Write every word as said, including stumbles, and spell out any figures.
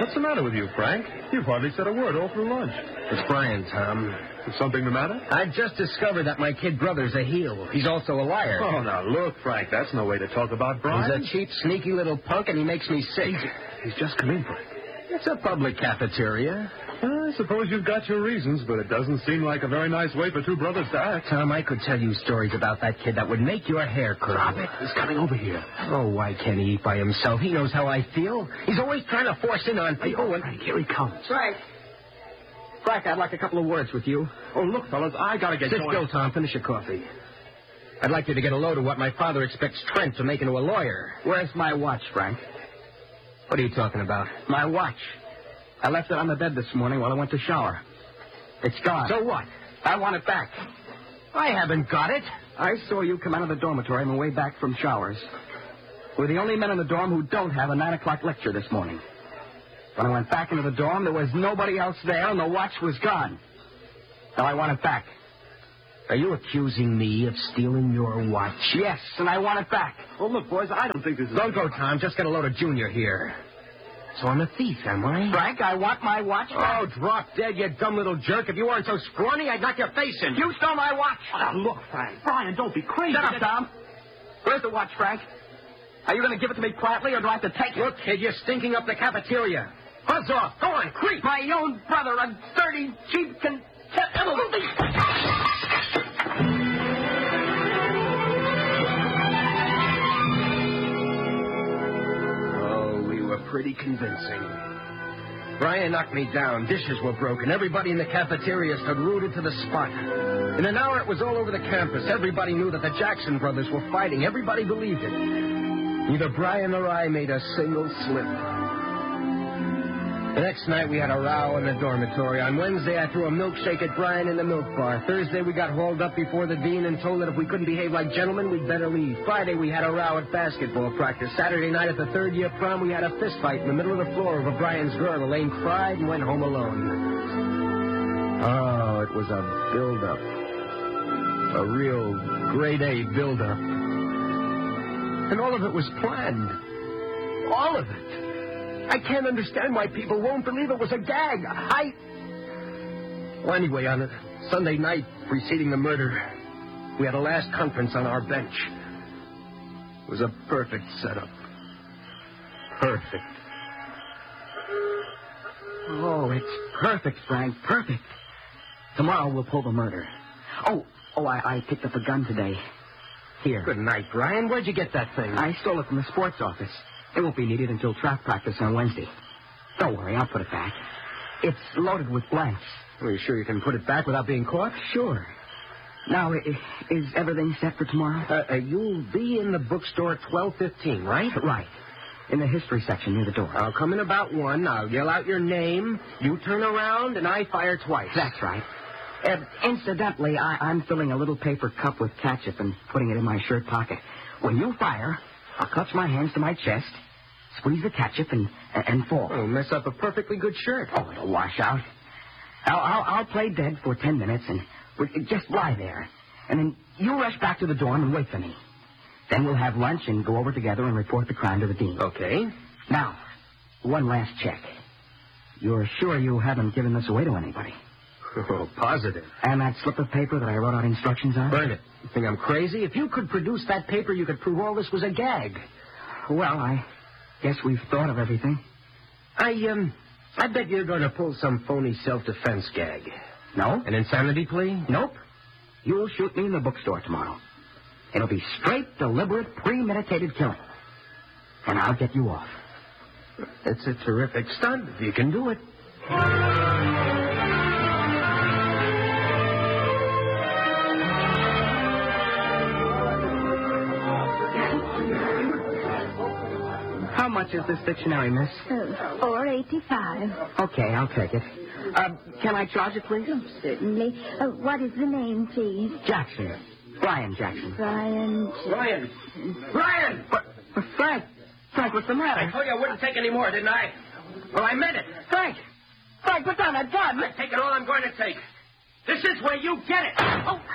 What's the matter with you, Frank? You've hardly said a word all through lunch. It's Brian, Tom. Is something the matter? I just discovered that my kid brother's a heel. He's also a liar. Oh, now, look, Frank, that's no way to talk about Brian. He's a cheap, sneaky little punk, and he makes me sick. He's just come in, Frank. It's a public cafeteria. I suppose you've got your reasons, but it doesn't seem like a very nice way for two brothers to act. Tom, I could tell you stories about that kid that would make your hair curl. Drop it. He's coming over here. Oh, why can't he eat by himself? He knows how I feel. He's always trying to force in on people. Hey, oh, Frank, here he comes. Frank. Frank, I'd like a couple of words with you. Oh, look, fellas, I gotta get Sit going. still, Tom. Finish your coffee. I'd like you to get a load of what my father expects Trent to make into a lawyer. Where's my watch, Frank? What are you talking about? My watch. I left it on the bed this morning while I went to shower. It's gone. So what? I want it back. I haven't got it. I saw you come out of the dormitory on the way back from showers. We're the only men in the dorm who don't have a nine o'clock lecture this morning. When I went back into the dorm, there was nobody else there, and the watch was gone. Now I want it back. Are you accusing me of stealing your watch? Yes, and I want it back. Well, look, boys, I don't think this is... Don't go, Tom. Just get a load of Junior here. So I'm a thief, am I? Frank, I want my watch back. Oh, drop dead, you dumb little jerk. If you weren't so scrawny, I'd knock your face in. You stole my watch. Oh, now, look, Frank. Brian, don't be crazy. Shut up, Tom. Where's the watch, Frank? Are you going to give it to me quietly, or do I have to take it? Look, kid, you're stinking up the cafeteria. Buzz off. Go on, creep. My own brother, a dirty, cheap, contemptible... Pretty convincing. Brian knocked me down. Dishes were broken. Everybody in the cafeteria stood rooted to the spot. In an hour, it was all over the campus. Everybody knew that the Jackson brothers were fighting. Everybody believed it. Neither Brian nor I made a single slip. The next night, we had a row in the dormitory. On Wednesday, I threw a milkshake at Brian in the milk bar. Thursday, we got hauled up before the dean and told that if we couldn't behave like gentlemen, we'd better leave. Friday, we had a row at basketball practice. Saturday night at the third-year prom, we had a fist fight in the middle of the floor over Brian's girl. Elaine cried and went home alone. Oh, it was a build-up. A real grade-A build-up. And all of it was planned. All of it. I can't understand why people won't believe it was a gag. I... Well, anyway, on a Sunday night preceding the murder, we had a last conference on our bench. It was a perfect setup. Perfect. Oh, it's perfect, Frank. Perfect. Tomorrow we'll pull the murder. Oh, oh, I, I picked up a gun today. Here. Good night, Brian. Where'd you get that thing? I stole it from the sports office. It won't be needed until track practice on Wednesday. Don't worry, I'll put it back. It's loaded with blanks. Are you sure you can put it back without being caught? Sure. Now, is everything set for tomorrow? Uh, uh, you'll be in the bookstore at twelve fifteen, right? Right. In the history section near the door. I'll come in about one. I'll yell out your name. You turn around, and I fire twice. That's right. Uh, incidentally, I, I'm filling a little paper cup with ketchup and putting it in my shirt pocket. When you fire, I'll clutch my hands to my chest, squeeze the ketchup, and and fall. Oh, mess up a perfectly good shirt. Oh, it'll wash out. I'll, I'll, I'll play dead for ten minutes and we'll just lie there. And then you rush back to the dorm and wait for me. Then we'll have lunch and go over together and report the crime to the dean. Okay. Now, one last check. You're sure you haven't given this away to anybody? Oh, positive. And that slip of paper that I wrote out instructions on? Burn it. You think I'm crazy? If you could produce that paper, you could prove all this was a gag. Well, I guess we've thought of everything. I, um, I bet you're going to pull some phony self-defense gag. No? An insanity plea? Nope. You'll shoot me in the bookstore tomorrow. It'll be straight, deliberate, premeditated killing. And I'll get you off. It's a terrific stunt, if you can do it. How much is this dictionary, miss? Uh, four eighty-five. Okay, I'll take it. Uh, can I charge it, please? Oh, certainly. Uh, what is the name, please? Jackson. Brian Jackson. Brian. Brian! Brian! But, but Frank, Frank, what's the matter? I told you I wouldn't take any more, didn't I? Well, I meant it. Frank! Frank, put down that gun! I've taken all I'm going to take. This is where you get it. Oh!